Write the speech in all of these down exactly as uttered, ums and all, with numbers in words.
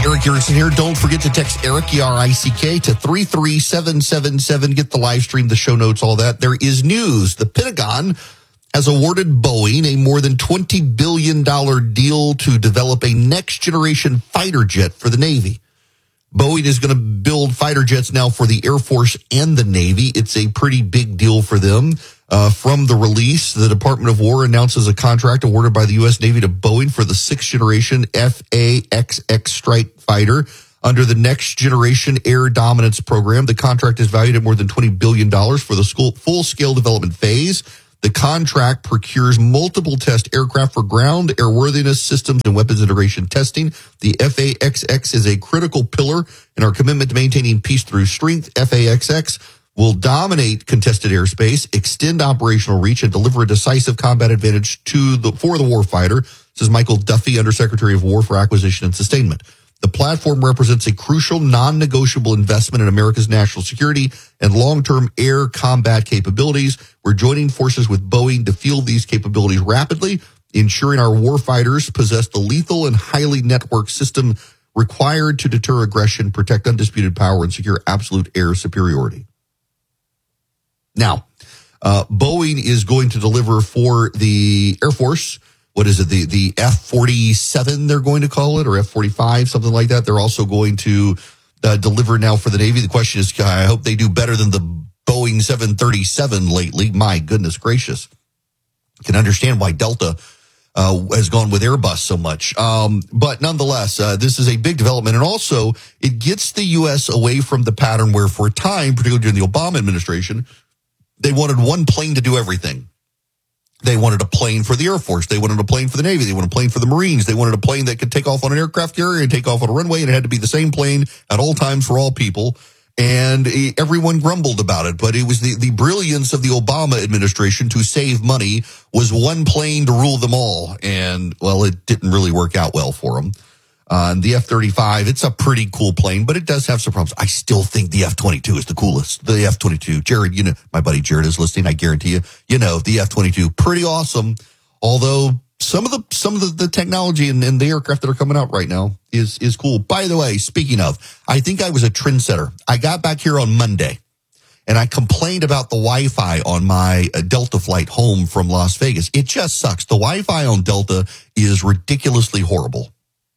Eric Erickson here. Don't forget to text Eric, E R I C K, to three three seven seven seven. Get the live stream, the show notes, all that. There is news. The Pentagon has awarded Boeing a more than twenty billion dollars deal to develop a next-generation fighter jet for the Navy. Boeing is going to build fighter jets now for the Air Force and the Navy. It's a pretty big deal for them. Uh, from the release, the Department of War announces a contract awarded by the U S. Navy to Boeing for the sixth-generation F A X X strike fighter under the Next Generation Air Dominance Program. The contract is valued at more than twenty billion dollars for the school, full-scale development phase. The contract procures multiple test aircraft for ground airworthiness systems and weapons integration testing. The F A X X is a critical pillar in our commitment to maintaining peace through strength. F A X X will dominate contested airspace, extend operational reach, and deliver a decisive combat advantage to the for the warfighter, says Michael Duffy, Undersecretary of War for Acquisition and Sustainment. The platform represents a crucial, non-negotiable investment in America's national security and long-term air combat capabilities. We're joining forces with Boeing to field these capabilities rapidly, ensuring our warfighters possess the lethal and highly networked system required to deter aggression, protect undisputed power, and secure absolute air superiority. Now, uh, Boeing is going to deliver for the Air Force, what is it, the, the F forty-seven they're going to call it, or F forty-five, something like that. They're also going to uh, deliver now for the Navy. The question is, I hope they do better than the Boeing seven thirty-seven lately. My goodness gracious. I can understand why Delta uh, has gone with Airbus so much. Um, but nonetheless, uh, this is a big development. And also, it gets the U S away from the pattern where for a time, particularly during the Obama administration, they wanted one plane to do everything. They wanted a plane for the Air Force. They wanted a plane for the Navy. They wanted a plane for the Marines. They wanted a plane that could take off on an aircraft carrier and take off on a runway, and it had to be the same plane at all times for all people. And everyone grumbled about it, but it was the, the brilliance of the Obama administration to save money was one plane to rule them all. And, well, it didn't really work out well for them. Uh, and the F thirty-five, it's a pretty cool plane, but it does have some problems. I still think the F twenty-two is the coolest. The F twenty-two, Jared, you know, my buddy Jared is listening. I guarantee you, you know, the F twenty-two, pretty awesome. Although some of the some of the, the technology and, and the aircraft that are coming out right now is is cool. By the way, speaking of, I think I was a trendsetter. I got back here on Monday, and I complained about the Wi-Fi on my Delta flight home from Las Vegas. It just sucks. The Wi-Fi on Delta is ridiculously horrible.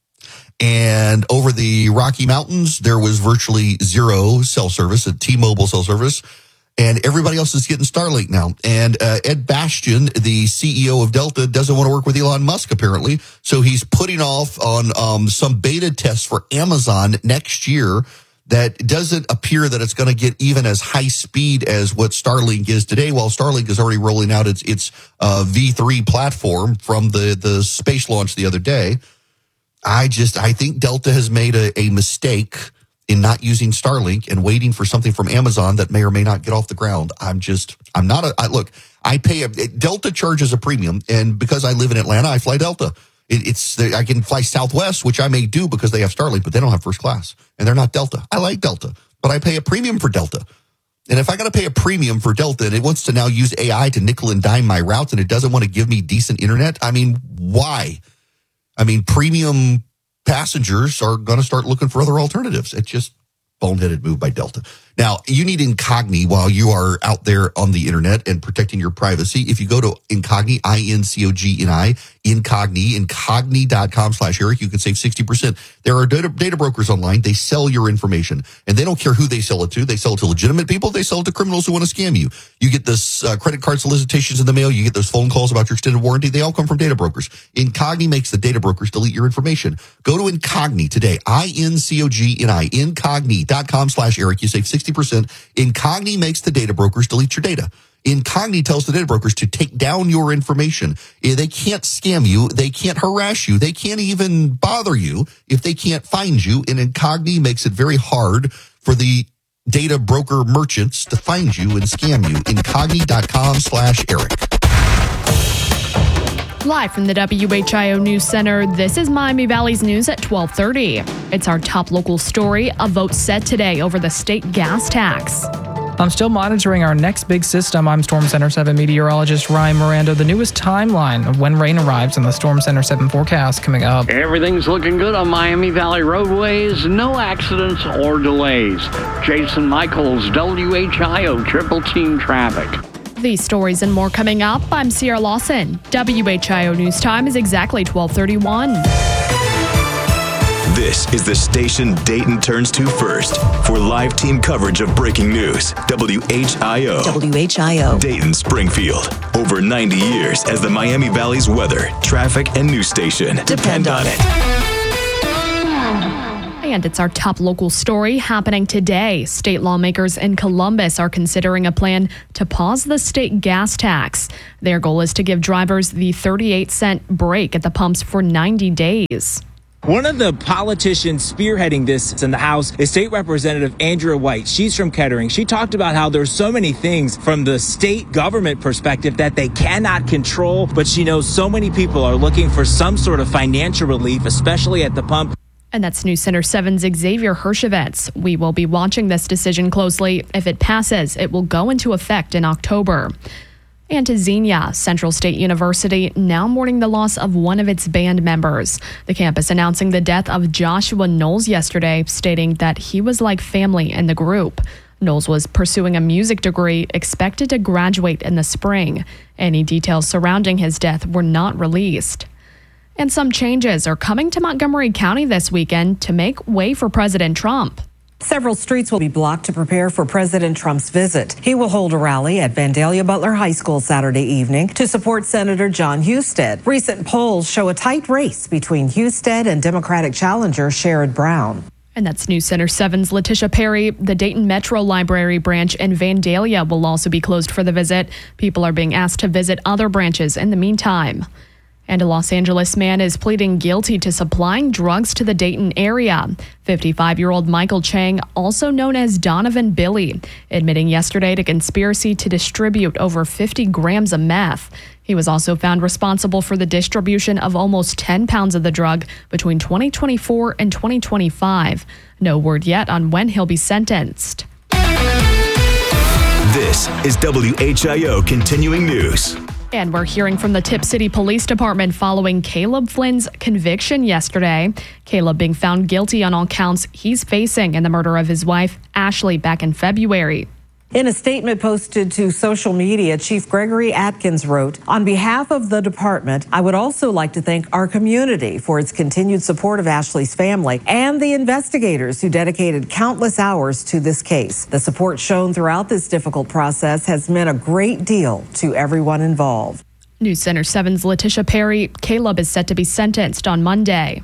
And over the Rocky Mountains, there was virtually zero cell service, a T-Mobile cell service, and everybody else is getting Starlink now. And uh, Ed Bastian, the C E O of Delta, doesn't want to work with Elon Musk, apparently, so he's putting off on um, some beta tests for Amazon next year that doesn't appear that it's going to get even as high speed as what Starlink is today, while Starlink is already rolling out its its uh, V three platform from the, the space launch the other day. I just, I think Delta has made a, a mistake in not using Starlink and waiting for something from Amazon that may or may not get off the ground. I'm just, I'm not a, I, look, I pay a, Delta charges a premium, and because I live in Atlanta, I fly Delta. It, it's, I can fly Southwest, which I may do because they have Starlink, but they don't have first class, and they're not Delta. I like Delta, but I pay a premium for Delta. And if I got to pay a premium for Delta and it wants to now use A I to nickel and dime my routes and it doesn't want to give me decent internet, I mean, why? I mean, premium passengers are going to start looking for other alternatives. It's just boneheaded move by Delta. Now, you need Incogni while you are out there on the internet and protecting your privacy. If you go to Incogni, I N C O G N I, Incogni, incogni.com slash Eric, you can save sixty percent. There are data, data brokers online. They sell your information, and they don't care who they sell it to. They sell it to legitimate people. They sell it to criminals who want to scam you. You get this uh, credit card solicitations in the mail. You get those phone calls about your extended warranty. They all come from data brokers. Incogni makes the data brokers delete your information. Go to Incogni today, I N C O G N I, incogni.com slash Eric. You save sixty percent. Incogni makes the data brokers delete your data. Incogni tells the data brokers to take down your information. They can't scam you. They can't harass you. They can't even bother you if they can't find you. And Incogni makes it very hard for the data broker merchants to find you and scam you. Incogni.com slash Eric. Live from the W H I O News Center, this is Miami Valley's News at twelve thirty. It's our top local story. A vote set today over the state gas tax. I'm still monitoring our next big system. I'm Storm Center seven meteorologist Ryan Miranda. The newest timeline of when rain arrives in the Storm Center seven forecast coming up. Everything's looking good on Miami Valley roadways. No accidents or delays. Jason Michaels, W H I O Triple Team Traffic. These stories and more coming up. I'm Sierra Lawson. W H I O News Time is exactly twelve thirty-one. This is the station Dayton turns to first for live team coverage of breaking news. W H I O. W H I O. Dayton Springfield. Over ninety years as the Miami Valley's weather, traffic, and news station. Depend on it. And it's our top local story happening today. State lawmakers in Columbus are considering a plan to pause the state gas tax. Their goal is to give drivers the thirty-eight cent break at the pumps for ninety days. One of the politicians spearheading this in the House is State Representative Andrea White. She's from Kettering. She talked about how there's so many things from the state government perspective that they cannot control, but she knows so many people are looking for some sort of financial relief, especially at the pump. And that's News Center seven's Xavier Hershevitz. We will be watching this decision closely. If it passes, it will go into effect in October. And to Xenia, Central State University now mourning the loss of one of its band members. The campus announcing the death of Joshua Knowles yesterday, stating that he was like family in the group. Knowles was pursuing a music degree, expected to graduate in the spring. Any details surrounding his death were not released. And some changes are coming to Montgomery County this weekend to make way for President Trump. Several streets will be blocked to prepare for President Trump's visit. He will hold a rally at Vandalia Butler High School Saturday evening to support Senator John Husted. Recent polls show a tight race between Husted and Democratic challenger Sherrod Brown. And that's News Center seven's Letitia Perry. The Dayton Metro Library branch in Vandalia will also be closed for the visit. People are being asked to visit other branches in the meantime. And a Los Angeles man is pleading guilty to supplying drugs to the Dayton area. fifty-five-year-old Michael Chang, also known as Donovan Billy, admitting yesterday to conspiracy to distribute over fifty grams of meth. He was also found responsible for the distribution of almost ten pounds of the drug between twenty twenty-four and twenty twenty-five. No word yet on when he'll be sentenced. This is W H I O Continuing News. And we're hearing from the Tip City Police Department following Caleb Flynn's conviction yesterday. Caleb being found guilty on all counts he's facing in the murder of his wife, Ashley, back in February. In a statement posted to social media, Chief Gregory Atkins wrote, "On behalf of the department, I would also like to thank our community for its continued support of Ashley's family and the investigators who dedicated countless hours to this case. The support shown throughout this difficult process has meant a great deal to everyone involved." News Center seven's Letitia Perry. Caleb is set to be sentenced on Monday.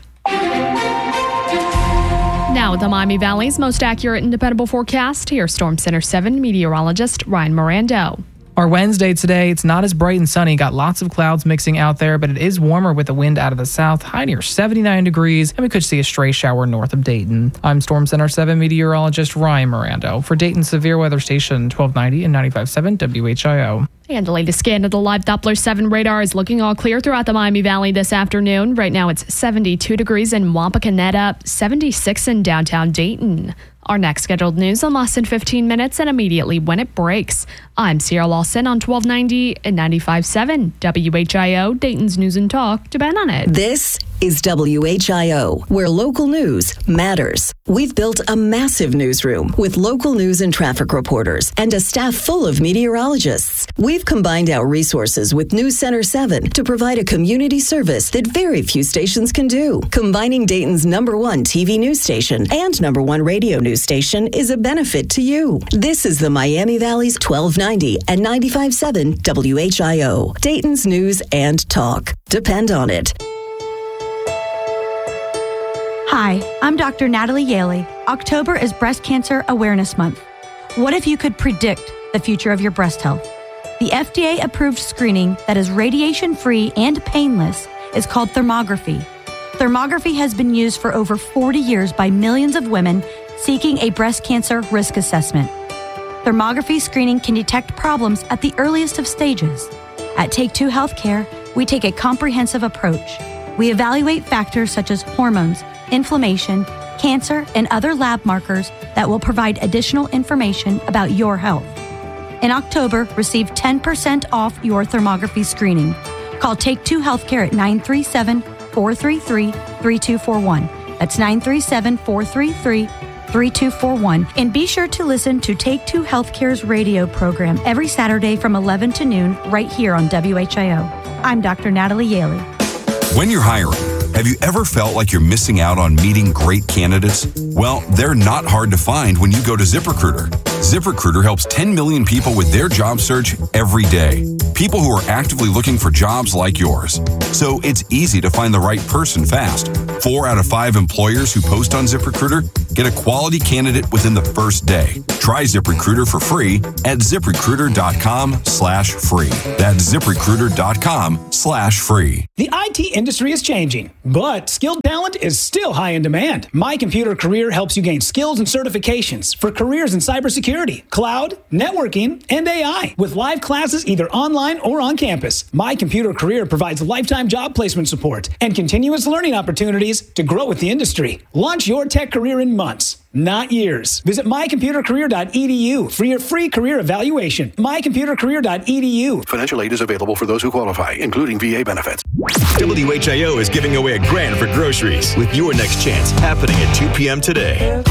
Now, the Miami Valley's most accurate and dependable forecast. Here's Storm Center seven meteorologist Ryan Miranda. Our Wednesday today, it's not as bright and sunny. Got lots of clouds mixing out there, but it is warmer with the wind out of the south, high near seventy-nine degrees, and we could see a stray shower north of Dayton. I'm Storm Center seven meteorologist Ryan Miranda for Dayton Severe Weather Station twelve ninety and ninety-five point seven W H I O. And the latest scan of the live Doppler seven radar is looking all clear throughout the Miami Valley this afternoon. Right now it's seventy-two degrees in Wapakoneta, seventy-six in downtown Dayton. Our next scheduled news in less than fifteen minutes and immediately when it breaks. I'm Sierra Lawson on twelve ninety and ninety-five point seven W H I O, Dayton's News and Talk. Depend on it. This is W H I O, where local news matters. We've built a massive newsroom with local news and traffic reporters and a staff full of meteorologists. We've combined our resources with News Center seven to provide a community service that very few stations can do. Combining Dayton's number one T V news station and number one radio news station is a benefit to you. This is the Miami Valley's twelve ninety and ninety-five point seven W H I O, Dayton's News and Talk. Depend on it. Hi, I'm Doctor Natalie Yaley. October is Breast Cancer Awareness Month. What if you could predict the future of your breast health? The F D A-approved screening that is radiation-free and painless is called thermography. Thermography has been used for over forty years by millions of women seeking a breast cancer risk assessment. Thermography screening can detect problems at the earliest of stages. At Take Two Healthcare, we take a comprehensive approach. We evaluate factors such as hormones, inflammation, cancer, and other lab markers that will provide additional information about your health. In October, receive ten percent off your thermography screening. Call Take Two Healthcare at nine three seven, four three three, three two four one. That's nine three seven, four three three, three two four one. And be sure to listen to Take Two Healthcare's radio program every Saturday from eleven to noon right here on W H I O. I'm Doctor Natalie Yaley. When you're hiring, have you ever felt like you're missing out on meeting great candidates? Well, they're not hard to find when you go to ZipRecruiter. ZipRecruiter helps ten million people with their job search every day. People who are actively looking for jobs like yours. So it's easy to find the right person fast. Four out of five employers who post on ZipRecruiter get a quality candidate within the first day. Try ZipRecruiter for free at ZipRecruiter.com slash free. That's ZipRecruiter.com slash free. The I T industry is changing, but skilled talent is still high in demand. My Computer Career helps you gain skills and certifications for careers in cybersecurity, cloud, networking, and A I with live classes either online or on campus. My Computer Career provides lifetime job placement support and continuous learning opportunities to grow with the industry. Launch your tech career in months, not years. Visit my computer career dot e d u for your free career evaluation. my computer career dot e d u. Financial aid is available for those who qualify, including V A benefits. W H I O is giving away a grand for groceries with your next chance happening at two p.m. today.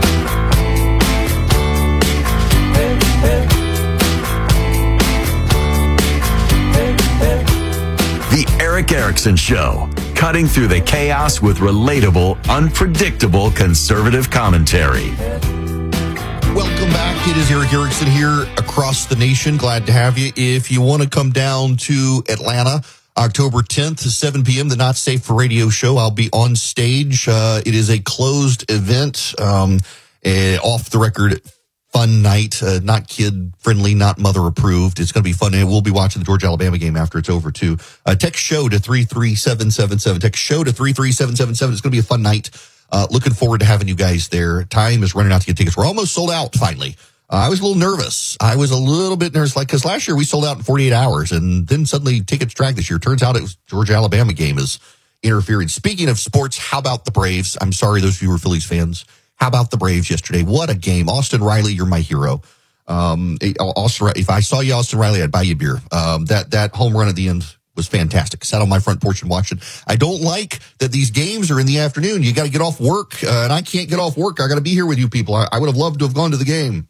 The Eric Erickson Show, cutting through the chaos with relatable, unpredictable conservative commentary. Welcome back. It is Eric Erickson here across the nation. Glad to have you. If you want to come down to Atlanta, October tenth, seven p.m., the Not Safe for Radio show, I'll be on stage. Uh, it is a closed event, um, uh, off the record fun night, uh, not kid friendly, not mother approved. It's going to be fun. And we'll be watching the Georgia Alabama game after it's over too. Uh, text show to three three seven seven seven. Text show to three three seven seven seven. It's going to be a fun night. Uh, looking forward to having you guys there. Time is running out to get tickets. We're almost sold out finally. Uh, I was a little nervous. I was a little bit nervous, like, cause last year we sold out in forty-eight hours and then suddenly tickets dragged this year. Turns out it was Georgia Alabama game is interfering. Speaking of sports, how about the Braves? I'm sorry, those of you who are Phillies fans. How about the Braves yesterday? What a game. Austin Riley, you're my hero. Um, Austin, if I saw you, Austin Riley, I'd buy you a beer. Um, that, that home run at the end was fantastic. Sat on my front porch and watched it. I don't like that these games are in the afternoon. You got to get off work, uh, and I can't get off work. I got to be here with you people. I, I would have loved to have gone to the game.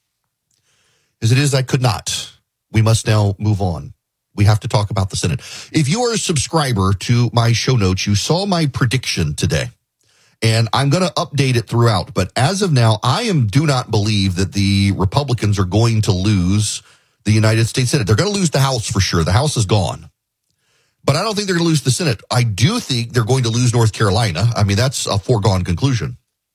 As it is, I could not. We must now move on. We have to talk about the Senate. If you are a subscriber to my show notes, you saw my prediction today. And I'm going to update it throughout. But as of now, I am do not believe that the Republicans are going to lose the United States Senate. They're going to lose the House for sure. The House is gone. But I don't think they're going to lose the Senate. I do think they're going to lose North Carolina. I mean, that's a foregone conclusion.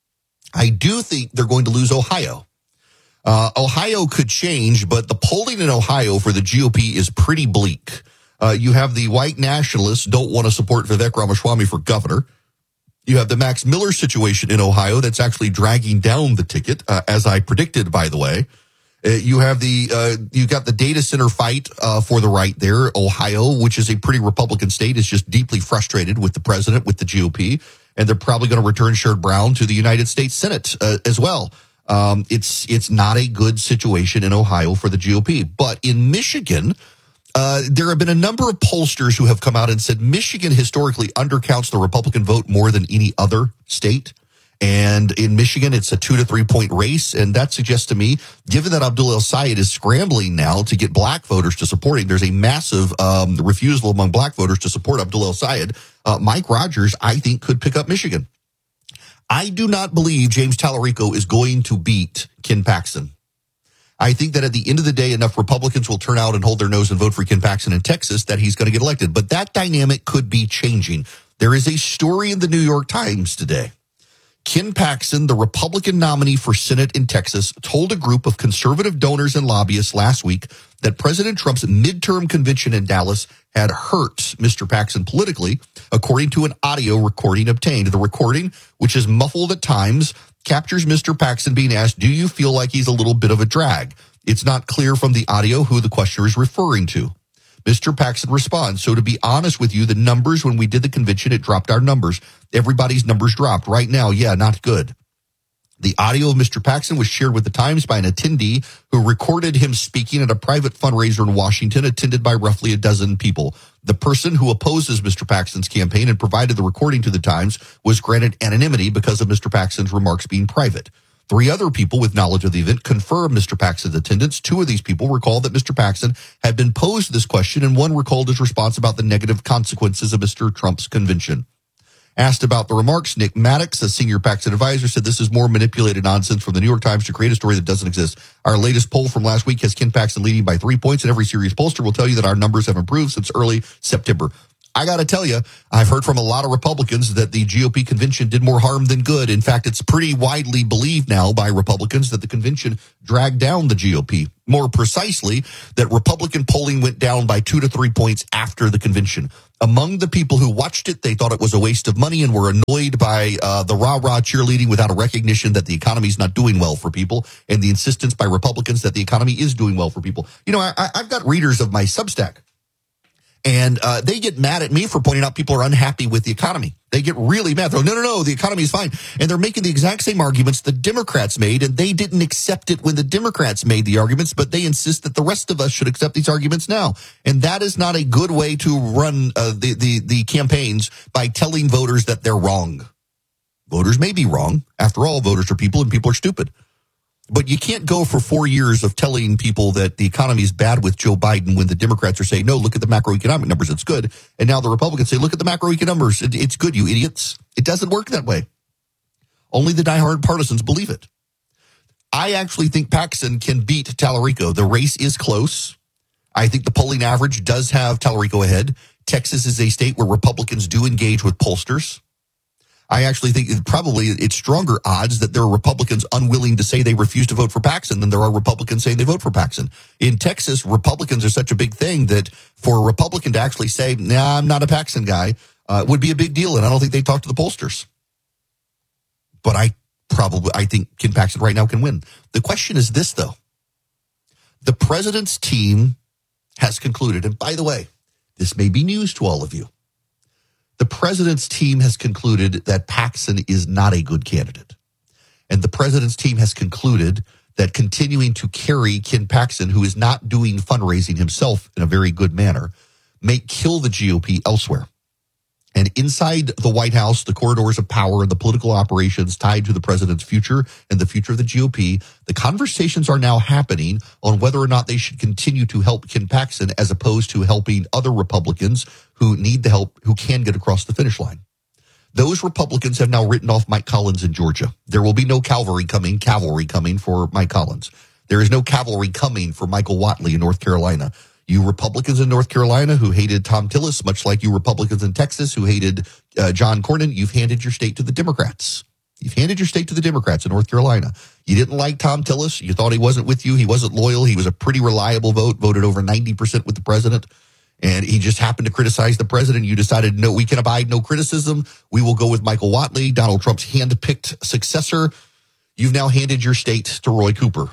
I do think they're going to lose Ohio. Uh, Ohio could change, but the polling in Ohio for the G O P is pretty bleak. Uh, you have the white nationalists don't want to support Vivek Ramaswamy for governor. You have the Max Miller situation in Ohio that's actually dragging down the ticket, uh, as I predicted, by the way. Uh, you have the, uh, you got the data center fight, uh, for the right there. Ohio, which is a pretty Republican state, is just deeply frustrated with the president, with the G O P, and they're probably going to return Sherrod Brown to the United States Senate, uh, as well. Um, it's, it's not a good situation in Ohio for the G O P, but in Michigan, Uh, there have been a number of pollsters who have come out and said Michigan historically undercounts the Republican vote more than any other state. And in Michigan, it's a two to three point race. And that suggests to me, given that Abdul El-Sayed is scrambling now to get black voters to support him, there's a massive um, refusal among black voters to support Abdul El-Sayed. Uh, Mike Rogers, I think, could pick up Michigan. I do not believe James Tallarico is going to beat Ken Paxton. I think that at the end of the day, enough Republicans will turn out and hold their nose and vote for Ken Paxton in Texas that he's going to get elected. But that dynamic could be changing. There is a story in the New York Times today. Ken Paxton, the Republican nominee for Senate in Texas, told a group of conservative donors and lobbyists last week that President Trump's midterm convention in Dallas had hurt Mister Paxton politically, according to an audio recording obtained. The recording, which is muffled at times, captures Mister Paxton being asked, do you feel like he's a little bit of a drag? It's not clear from the audio who the questioner is referring to. Mister Paxson responds, so to be honest with you, the numbers, when we did the convention, it dropped our numbers. Everybody's numbers dropped. Right now, yeah, not good. The audio of Mister Paxson was shared with the Times by an attendee who recorded him speaking at a private fundraiser in Washington, attended by roughly a dozen people. The person who opposes Mister Paxson's campaign and provided the recording to the Times was granted anonymity because of Mister Paxson's remarks being private. Three other people with knowledge of the event confirmed Mister Paxson's attendance. Two of these people recalled that Mister Paxson had been posed this question, and one recalled his response about the negative consequences of Mister Trump's convention. Asked about the remarks, Nick Maddox, a senior Paxson advisor, said this is more manipulated nonsense from the New York Times to create a story that doesn't exist. Our latest poll from last week has Ken Paxson leading by three points, and every serious pollster will tell you that our numbers have improved since early September. I got to tell you, I've heard from a lot of Republicans that the G O P convention did more harm than good. In fact, it's pretty widely believed now by Republicans that the convention dragged down the G O P. More precisely, that Republican polling went down by two to three points after the convention. Among the people who watched it, they thought it was a waste of money and were annoyed by uh, the rah-rah cheerleading without a recognition that the economy is not doing well for people, and the insistence by Republicans that the economy is doing well for people. You know, I, I've got readers of my Substack, and uh, they get mad at me for pointing out people are unhappy with the economy. They get really mad. They're like, no, no, no, the economy is fine. And they're making the exact same arguments the Democrats made, and they didn't accept it when the Democrats made the arguments, but they insist that the rest of us should accept these arguments now. And that is not a good way to run uh, the, the, the campaigns, by telling voters that they're wrong. Voters may be wrong. After all, voters are people and people are stupid. But you can't go for four years of telling people that the economy is bad with Joe Biden when the Democrats are saying, no, look at the macroeconomic numbers, it's good. And now the Republicans say, look at the macroeconomic numbers, it, it's good, you idiots. It doesn't work that way. Only the diehard partisans believe it. I actually think Paxson can beat Tallarico. The race is close. I think the polling average does have Tallarico ahead. Texas is a state where Republicans do engage with pollsters. I actually think it probably it's stronger odds that there are Republicans unwilling to say they refuse to vote for Paxson than there are Republicans saying they vote for Paxson. In Texas, Republicans are such a big thing that for a Republican to actually say, nah, I'm not a Paxson guy, uh, would be a big deal. And I don't think they talk to the pollsters. But I probably, I think Ken Paxson right now can win. The question is this, though. The president's team has concluded, and by the way, this may be news to all of you. The president's team has concluded that Paxson is not a good candidate. And the president's team has concluded that continuing to carry Ken Paxson, who is not doing fundraising himself in a very good manner, may kill the G O P elsewhere. And inside the White House, the corridors of power and the political operations tied to the president's future and the future of the G O P, the conversations are now happening on whether or not they should continue to help Ken Paxson as opposed to helping other Republicans who need the help, who can get across the finish line. Those Republicans have now written off Mike Collins in Georgia. There will be no cavalry coming, cavalry coming for Mike Collins. There is no cavalry coming for Michael Whatley in North Carolina. You Republicans in North Carolina who hated Tom Tillis, much like you Republicans in Texas who hated uh, John Cornyn, you've handed your state to the Democrats. You've handed your state to the Democrats in North Carolina. You didn't like Tom Tillis. You thought he wasn't with you. He wasn't loyal. He was a pretty reliable vote, voted over ninety percent with the president. And he just happened to criticize the president. You decided, no, we can abide no criticism. We will go with Michael Whatley, Donald Trump's hand-picked successor. You've now handed your state to Roy Cooper.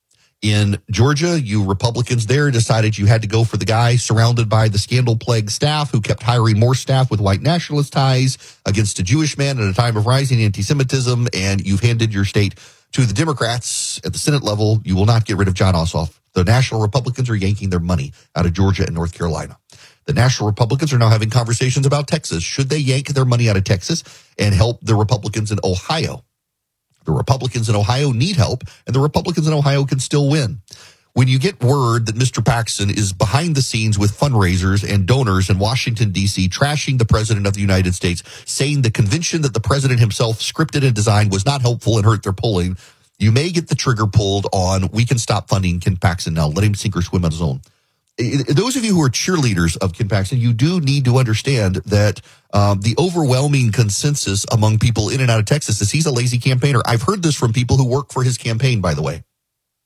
In Georgia, you Republicans there decided you had to go for the guy surrounded by the scandal-plagued staff who kept hiring more staff with white nationalist ties against a Jewish man at a time of rising anti-Semitism, and you've handed your state to the Democrats at the Senate level. You will not get rid of John Ossoff. The National Republicans are yanking their money out of Georgia and North Carolina. The National Republicans are now having conversations about Texas. Should they yank their money out of Texas and help the Republicans in Ohio? The Republicans in Ohio need help, and the Republicans in Ohio can still win. When you get word that Mister Paxson is behind the scenes with fundraisers and donors in Washington, D C, trashing the president of the United States, saying the convention that the president himself scripted and designed was not helpful and hurt their polling, you may get the trigger pulled on, we can stop funding Ken Paxson now. Let him sink or swim on his own. Those of you who are cheerleaders of Ken Paxson, you do need to understand that um, the overwhelming consensus among people in and out of Texas is he's a lazy campaigner. I've heard this from people who work for his campaign, by the way.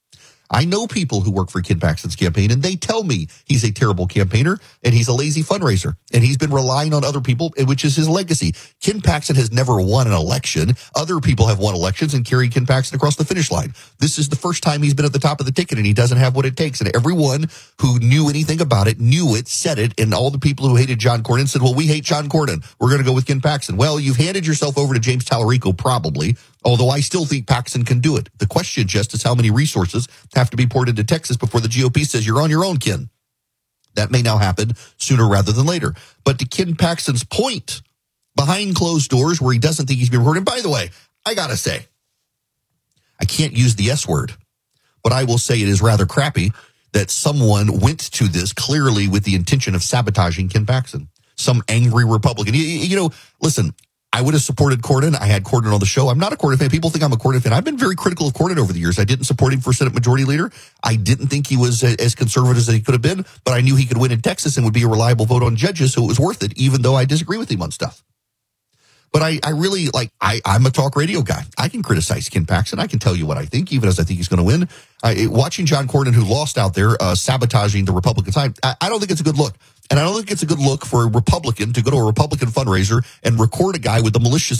I know people who work for Ken Paxton's campaign, and they tell me he's a terrible campaigner and he's a lazy fundraiser, and he's been relying on other people, which is his legacy. Ken Paxton has never won an election. Other people have won elections and carried Ken Paxton across the finish line. This is the first time he's been at the top of the ticket, and he doesn't have what it takes. And everyone who knew anything about it knew it, said it, and all the people who hated John Cornyn said, well, we hate John Cornyn. We're going to go with Ken Paxton. Well, you've handed yourself over to James Tallarico, probably, although I still think Paxton can do it. The question just is how many resources have to be poured into Texas before the G O P says you're on your own, Ken. That may now happen sooner rather than later. But to Ken Paxton's point, behind closed doors where he doesn't think he's being recorded, by the way, I got to say, I can't use the S word, but I will say it is rather crappy that someone went to this clearly with the intention of sabotaging Ken Paxton. Some angry Republican. You, you know, listen, I would have supported Cornyn. I had Cornyn on the show. I'm not a Cornyn fan. People think I'm a Cornyn fan. I've been very critical of Cornyn over the years. I didn't support him for Senate Majority Leader. I didn't think he was as conservative as he could have been, but I knew he could win in Texas and would be a reliable vote on judges, so it was worth it, even though I disagree with him on stuff. But I, I really, like, I, I'm a talk radio guy. I can criticize Ken Paxton. I can tell you what I think, even as I think he's going to win. I, watching John Cornyn, who lost out there, uh, sabotaging the Republican side, I, I don't think it's a good look. And I don't think it's a good look for a Republican to go to a Republican fundraiser and record a guy with the malicious